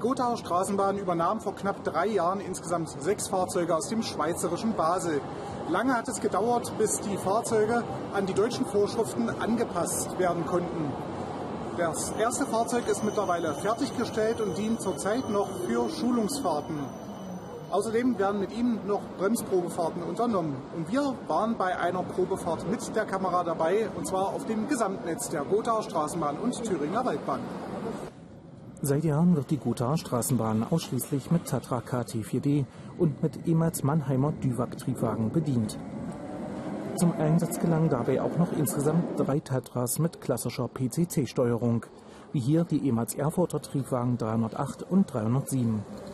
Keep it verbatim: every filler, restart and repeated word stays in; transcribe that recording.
Gothaer Straßenbahn übernahm vor knapp drei Jahren insgesamt sechs Fahrzeuge aus dem schweizerischen Basel. Lange hat es gedauert, bis die Fahrzeuge an die deutschen Vorschriften angepasst werden konnten. Das erste Fahrzeug ist mittlerweile fertiggestellt und dient zurzeit noch für Schulungsfahrten. Außerdem werden mit ihm noch Bremsprobefahrten unternommen. Und wir waren bei einer Probefahrt mit der Kamera dabei, und zwar auf dem Gesamtnetz der Gothaer Straßenbahn und Thüringer Waldbahn. Seit Jahren wird die Gothaer Straßenbahn ausschließlich mit Tatra K T vier D und mit ehemals Mannheimer Düwag-Triebwagen bedient. Zum Einsatz gelangen dabei auch noch insgesamt drei Tatras mit klassischer P C C-Steuerung, wie hier die ehemals Erfurter Triebwagen dreihundertacht und dreihundertsieben.